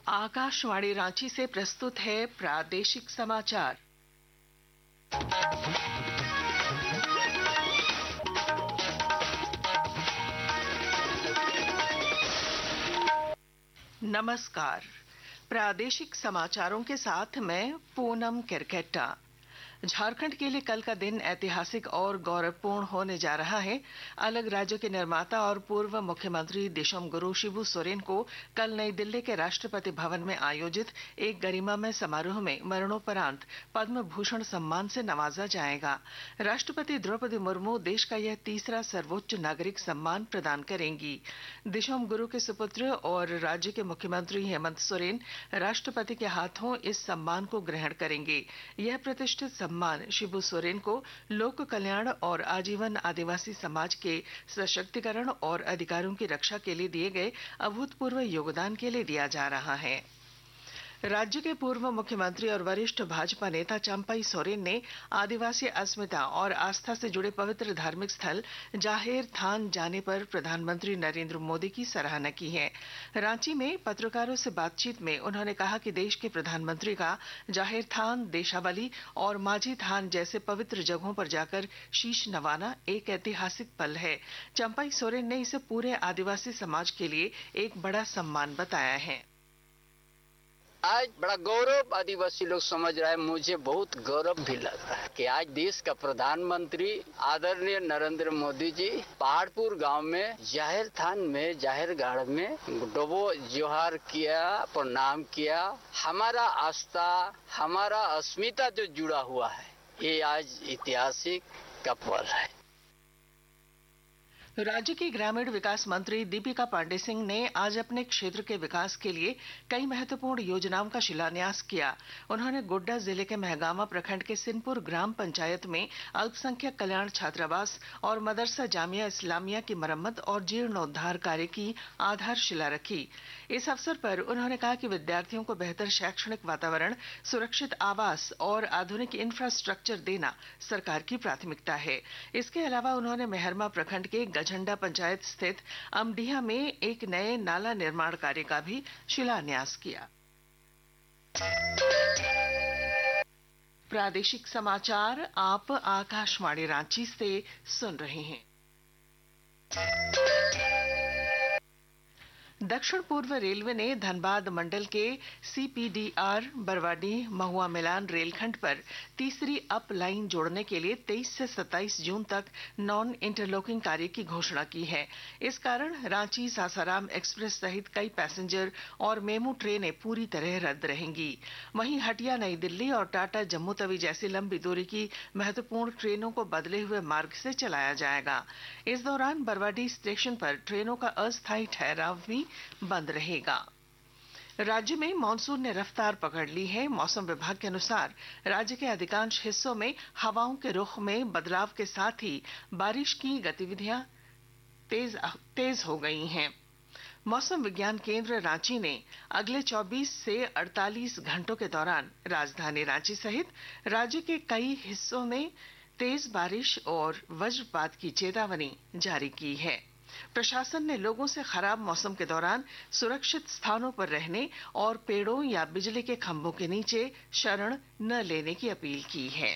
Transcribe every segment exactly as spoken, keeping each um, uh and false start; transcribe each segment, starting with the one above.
आकाशवाणी रांची से प्रस्तुत है प्रादेशिक समाचार। नमस्कार। प्रादेशिक समाचारों के साथ मैं पूनम किरकेट्टा। झारखंड के लिए कल का दिन ऐतिहासिक और गौरवपूर्ण होने जा रहा है। अलग राज्य के निर्माता और पूर्व मुख्यमंत्री दिशोम गुरु शिबू सोरेन को कल नई दिल्ली के राष्ट्रपति भवन में आयोजित एक गरिमामय समारोह में मरणोपरांत पद्म भूषण सम्मान से नवाजा जाएगा। राष्ट्रपति द्रौपदी मुर्मू देश का यह तीसरा सर्वोच्च नागरिक सम्मान प्रदान करेंगी। दिशोम गुरु के सुपुत्र और राज्य के मुख्यमंत्री हेमंत सोरेन राष्ट्रपति के हाथों इस सम्मान को ग्रहण करेंगे। यह प्रतिष्ठित सम्मान शिबू सोरेन को लोक कल्याण और आजीवन आदिवासी समाज के सशक्तिकरण और अधिकारों की रक्षा के लिए दिए गए अभूतपूर्व योगदान के लिए दिया जा रहा है। राज्य के पूर्व मुख्यमंत्री और वरिष्ठ भाजपा नेता चंपई सोरेन ने आदिवासी अस्मिता और आस्था से जुड़े पवित्र धार्मिक स्थल जाहेर थान जाने पर प्रधानमंत्री नरेंद्र मोदी की सराहना की है। रांची में पत्रकारों से बातचीत में उन्होंने कहा कि देश के प्रधानमंत्री का जाहेर थान, देशावली और माझी थान जैसे पवित्र जगहों पर जाकर शीश नवाना एक ऐतिहासिक पल है। चंपई सोरेन ने इसे पूरे आदिवासी समाज के लिए एक बड़ा सम्मान बताया है। आज बड़ा गौरव आदिवासी लोग समझ रहा है। मुझे बहुत गौरव भी लग रहा है कि आज देश का प्रधानमंत्री आदरणीय नरेंद्र मोदी जी पहाड़पुर गांव में जाहिर थान में जाहिर गाड़ में डोबो जोहार किया, प्रणाम किया। हमारा आस्था, हमारा अस्मिता जो जुड़ा हुआ है, ये आज ऐतिहासिक का पल है। राज्य की ग्रामीण विकास मंत्री दीपिका पांडे सिंह ने आज अपने क्षेत्र के विकास के लिए कई महत्वपूर्ण योजनाओं का शिलान्यास किया। उन्होंने गोड्डा जिले के महगामा प्रखंड के सिनपुर ग्राम पंचायत में अल्पसंख्यक कल्याण छात्रावास और मदरसा जामिया इस्लामिया की मरम्मत और जीर्णोद्धार कार्य की आधारशिला रखी। इस अवसर पर उन्होंने कहा कि विद्यार्थियों को बेहतर शैक्षणिक वातावरण, सुरक्षित आवास और आधुनिक इंफ्रास्ट्रक्चर देना सरकार की प्राथमिकता है। इसके अलावा उन्होंने मेहरमा प्रखंड के झंडा पंचायत स्थित अमडीहा में एक नए नाला निर्माण कार्य का भी शिलान्यास किया। प्रादेशिक समाचार आप आकाशवाणी रांची से सुन रहे हैं। दक्षिण पूर्व रेलवे ने धनबाद मंडल के सीपीडीआर बरवाडीह महुआ मिलान रेलखंड पर तीसरी अप लाइन जोड़ने के लिए तेईस से सत्ताईस जून तक नॉन इंटरलॉकिंग कार्य की घोषणा की है। इस कारण रांची सासाराम एक्सप्रेस सहित कई पैसेंजर और मेमू ट्रेनें पूरी तरह रद्द रहेंगी। वहीं हटिया नई दिल्ली और टाटा जम्मू तवी जैसी लंबी दूरी की महत्वपूर्ण ट्रेनों को बदले हुए मार्ग से चलाया जाएगा। इस दौरान बरवाडीह स्टेशन पर ट्रेनों का अस्थायी ठहराव भी बंद रहेगा। राज्य में मानसून ने रफ्तार पकड़ ली है। मौसम विभाग के अनुसार राज्य के अधिकांश हिस्सों में हवाओं के रुख में बदलाव के साथ ही बारिश की गतिविधियां तेज तेज हो गई हैं। मौसम विज्ञान केंद्र रांची ने अगले चौबीस से अड़तालीस घंटों के दौरान राजधानी रांची सहित राज्य के कई हिस्सों में तेज बारिश और वज्रपात की चेतावनी जारी की है। प्रशासन ने लोगों से खराब मौसम के दौरान सुरक्षित स्थानों पर रहने और पेड़ों या बिजली के खंभों के नीचे शरण न लेने की अपील की है।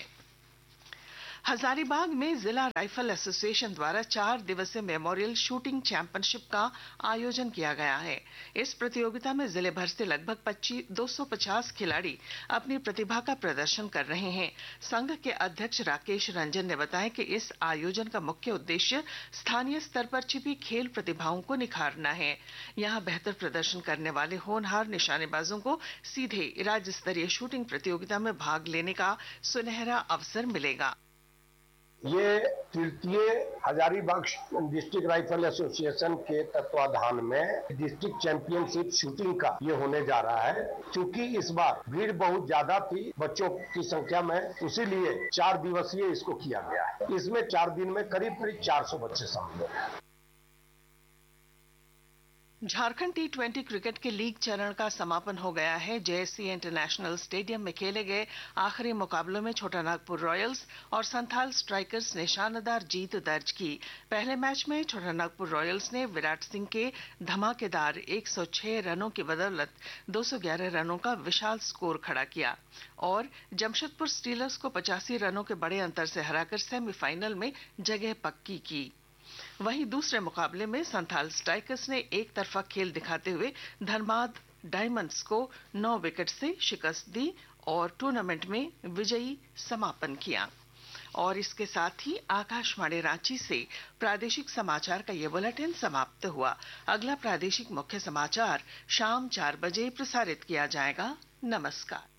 हजारीबाग में जिला राइफल एसोसिएशन द्वारा चार दिवसीय मेमोरियल शूटिंग चैंपियनशिप का आयोजन किया गया है। इस प्रतियोगिता में जिले भर से लगभग दो सौ पचास खिलाड़ी अपनी प्रतिभा का प्रदर्शन कर रहे हैं। संघ के अध्यक्ष राकेश रंजन ने बताया कि इस आयोजन का मुख्य उद्देश्य स्थानीय स्तर पर छिपी खेल प्रतिभाओं को निखारना है। यहां बेहतर प्रदर्शन करने वाले होनहार निशानेबाजों को सीधे राज्य स्तरीय शूटिंग प्रतियोगिता में भाग लेने का सुनहरा अवसर मिलेगा। ये तृतीय हजारीबाग डिस्ट्रिक्ट राइफल एसोसिएशन के तत्वाधान में डिस्ट्रिक्ट चैंपियनशिप शूटिंग का ये होने जा रहा है। क्योंकि इस बार भीड़ बहुत ज्यादा थी बच्चों की संख्या में, इसीलिए चार दिवसीय इसको किया गया है। इसमें चार दिन में करीब करीब चार सौ बच्चे शामिल हैं। झारखंड टी ट्वेंटी क्रिकेट के लीग चरण का समापन हो गया है। जेएससी इंटरनेशनल स्टेडियम में खेले गए आखिरी मुकाबलों में छोटानागपुर रॉयल्स और संथाल स्ट्राइकर्स ने शानदार जीत दर्ज की। पहले मैच में छोटानागपुर रॉयल्स ने विराट सिंह के धमाकेदार एक सौ छह रनों की बदौलत दो सौ ग्यारह रनों का विशाल स्कोर खड़ा किया और जमशेदपुर स्टीलर्स को पचासी रनों के बड़े अंतर से हराकर सेमीफाइनल में जगह पक्की की। वहीं दूसरे मुकाबले में संथाल स्ट्राइकर्स ने एक तरफा खेल दिखाते हुए धनबाद डायमंड्स को नौ विकेट से शिकस्त दी और टूर्नामेंट में विजयी समापन किया। और इसके साथ ही आकाशवाणी रांची से प्रादेशिक समाचार का ये बुलेटिन समाप्त हुआ। अगला प्रादेशिक मुख्य समाचार शाम चार बजे प्रसारित किया जाएगा। नमस्कार।